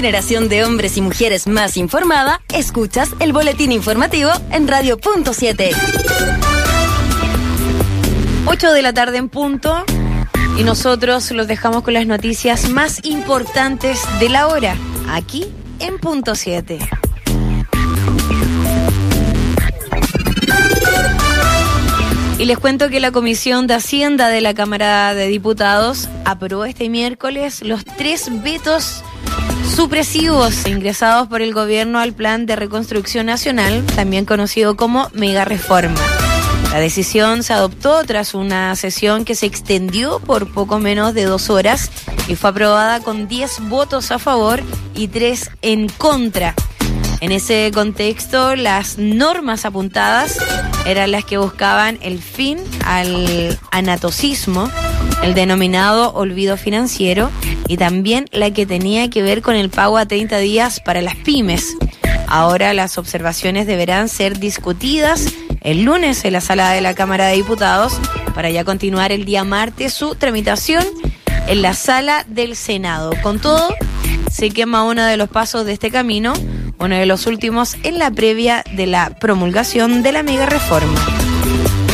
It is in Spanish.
generación de hombres y mujeres más informada, escuchas el boletín informativo en Radio Punto 7. 8 de la tarde en punto, y nosotros los dejamos con las noticias más importantes de la hora, aquí en Punto 7. Y les cuento que la Comisión de Hacienda de la Cámara de Diputados aprobó este miércoles los 3 vetos supresivos ingresados por el gobierno al Plan de Reconstrucción Nacional, también conocido como Mega Reforma. La decisión se adoptó tras una sesión que se extendió por poco menos de 2 horas y fue aprobada con 10 votos a favor y 3 en contra. En ese contexto, las normas apuntadas eran las que buscaban el fin al anatocismo, el denominado olvido financiero, y también la que tenía que ver con el pago a 30 días para las pymes. Ahora las observaciones deberán ser discutidas el lunes en la sala de la Cámara de Diputados para ya continuar el día martes su tramitación en la sala del Senado. Con todo, se quema uno de los pasos de este camino, uno de los últimos en la previa de la promulgación de la mega reforma.